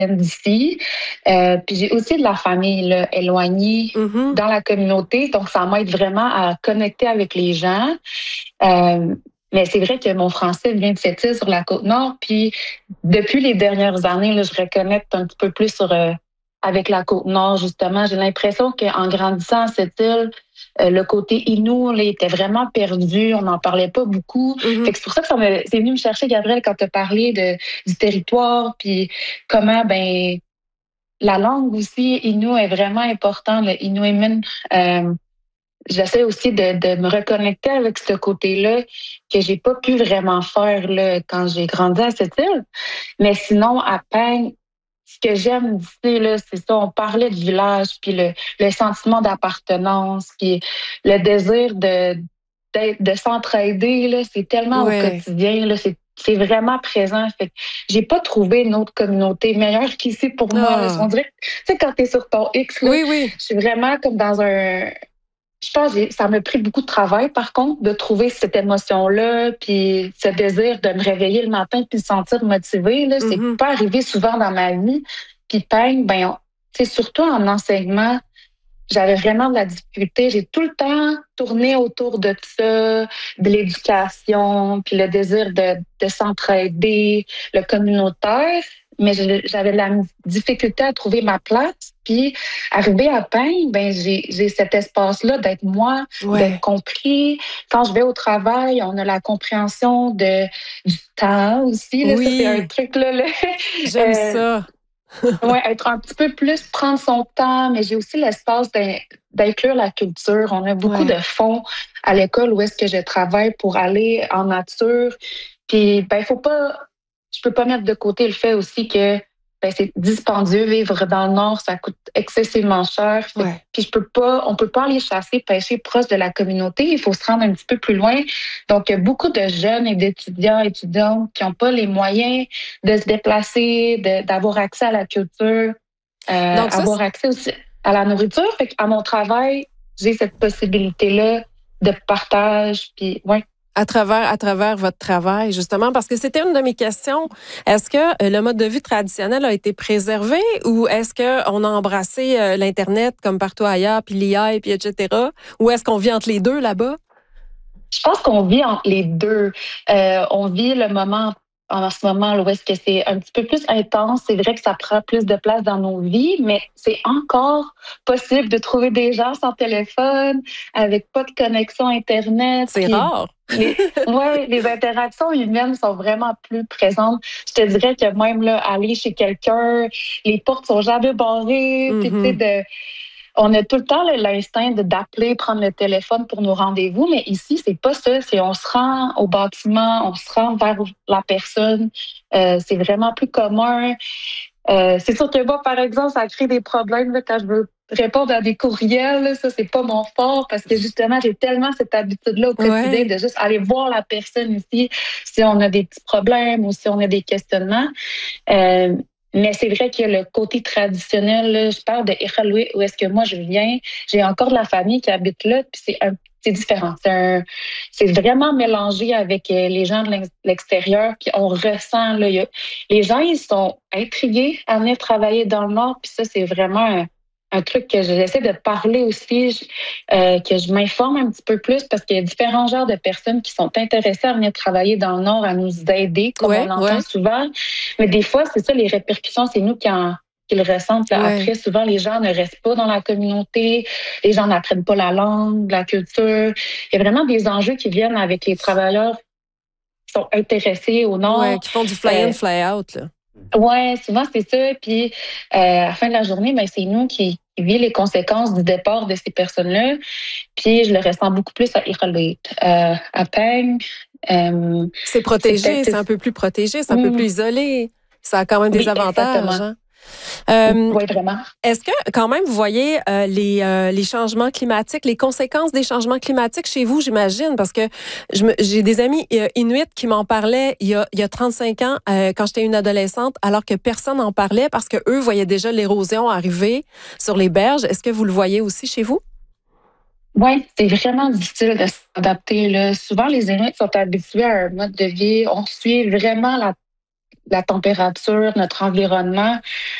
viennent d'ici. Puis j'ai aussi de la famille là, éloignée Mhm. dans la communauté, donc ça m'aide vraiment à connecter avec les gens. Euh, mais c'est vrai que mon français vient de cette île sur la Côte-Nord, puis depuis les dernières années, là, je reconnecte un petit peu plus avec la Côte-Nord, justement. J'ai l'impression qu'en grandissant à cette île, le côté Innu là, était vraiment perdu. On n'en parlait pas beaucoup. Fait Mhm. que c'est pour ça que c'est venu me chercher, Gabriel, quand tu as parlé du territoire, puis comment, ben, la langue aussi, Innu est vraiment importante, le Inuimin. Euh, J'essaie aussi de me reconnecter avec ce côté-là que j'ai pas pu vraiment faire là, quand j'ai grandi à cette île. Mais sinon, à peine, ce que j'aime d'ici, là, c'est ça, on parlait du village, puis le sentiment d'appartenance, puis le désir de s'entraider, là, c'est tellement au Ouais. quotidien, là, c'est vraiment présent. Fait que j'ai pas trouvé une autre communauté meilleure qu'ici pour moi. Là. On Ah. dirait que, tu sais, quand t'es sur ton X, là, Oui, oui. je suis vraiment comme dans un, je pense que ça m'a pris beaucoup de travail, par contre, de trouver cette émotion-là, puis ce désir de me réveiller le matin puis de me sentir motivée. Là, c'est Mhm. pas arrivé souvent dans ma vie. Puis peindre, ben, tu sais, surtout en enseignement, j'avais vraiment de la difficulté. J'ai tout le temps tourné autour de ça, de l'éducation, puis le désir de s'entraider, le communautaire. Mais j'avais de la difficulté à trouver ma place. Puis, arrivé à Payne, ben j'ai cet espace-là d'être moi, d'être Ouais. compris. Quand je vais au travail, on a la compréhension du temps aussi. Là, ça, c'est un Oui. truc là. J'aime Euh, ça. Ouais, être un petit peu plus, prendre son temps, mais j'ai aussi l'espace d'inclure la culture. On a beaucoup de Ouais. fonds à l'école où est-ce que je travaille pour aller en nature. Puis, ben, faut pas, je peux pas mettre de côté le fait aussi que ben, c'est dispendieux vivre dans le Nord, ça coûte excessivement cher. Ouais. Puis on peut pas aller chasser, pêcher proche de la communauté. Il faut se rendre un petit peu plus loin. Donc, il y a beaucoup de jeunes et d'étudiants, étudiantes qui n'ont pas les moyens de se déplacer, d'avoir accès à la culture, Donc ça, avoir accès aussi à la nourriture. Fait qu'à mon travail, j'ai cette possibilité-là de partage. Puis, ouais. à travers votre travail, justement, parce que c'était une de mes questions. Est-ce que le mode de vie traditionnel a été préservé ou est-ce qu'on a embrassé l'Internet comme partout ailleurs, puis l'IA, puis etc. Ou est-ce qu'on vit entre les deux là-bas? Je pense qu'on vit entre les deux. On vit le moment en ce moment là, où est-ce que c'est un petit peu plus intense. C'est vrai que ça prend plus de place dans nos vies, mais c'est encore possible de trouver des gens sans téléphone, avec pas de connexion Internet. C'est Puis rare. ouais, les interactions humaines sont vraiment plus présentes. Je te dirais que même là, aller chez quelqu'un, les portes sont jamais barrées. Puis tu sais, Mhm. on a tout le temps l'instinct d'appeler, prendre le téléphone pour nos rendez-vous, mais ici, c'est pas ça. C'est on se rend au bâtiment, on se rend vers la personne. C'est vraiment plus commun. C'est sûr que moi, par exemple, ça crée des problèmes là, quand je veux répondre à des courriels. Là. Ça, c'est pas mon fort parce que justement, j'ai tellement cette habitude-là au quotidien Ouais. de juste aller voir la personne ici si on a des petits problèmes ou si on a des questionnements. Euh, mais c'est vrai que le côté traditionnel, là, je parle de Iqaluit, où est-ce que moi je viens, j'ai encore de la famille qui habite là, puis c'est différent. C'est vraiment mélangé avec les gens de l'extérieur, puis on ressent, là, les gens, ils sont intrigués à venir travailler dans le Nord, puis ça, c'est vraiment un truc que j'essaie de parler aussi, que je m'informe un petit peu plus parce qu'il y a différents genres de personnes qui sont intéressées à venir travailler dans le Nord, à nous aider, comme on Ouais, entend ouais, souvent. Mais des fois, c'est ça, les répercussions, c'est nous qui le ressentent. Là. ouais. Après, souvent, les gens ne restent pas dans la communauté, les gens n'apprennent pas la langue, la culture. Il y a vraiment des enjeux qui viennent avec les travailleurs qui sont intéressés au Ouais, Nord. qui font du fly-in, Euh, fly-out, là. Ouais, souvent c'est ça. Puis à la fin de la journée, ben, c'est nous qui vit les conséquences du départ de ces personnes-là. Puis je le ressens beaucoup plus à Iqaluit. À Peng, C'est c'est protégé, c'est peut-être... un peu plus protégé, c'est un peu Hmm, plus isolé. Ça a quand même des oui, avantages, exactement. hein. Euh, Oui, vraiment. Est-ce que quand même vous voyez les changements climatiques, les conséquences des changements climatiques chez vous, j'imagine, parce que j'ai des amis Inuits qui m'en parlaient il y a 35 ans quand j'étais une adolescente, alors que personne n'en parlait parce que eux voyaient déjà l'érosion arriver sur les berges. Est-ce que vous le voyez aussi chez vous? Oui, c'est vraiment difficile de s'adapter. Là. Souvent, les Inuits sont habitués à un mode de vie. On suit vraiment la température, notre environnement.